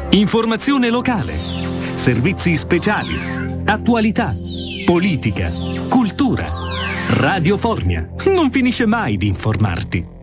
Informazione locale, servizi speciali, attualità, politica, cultura. Radio Formia non finisce mai di informarti.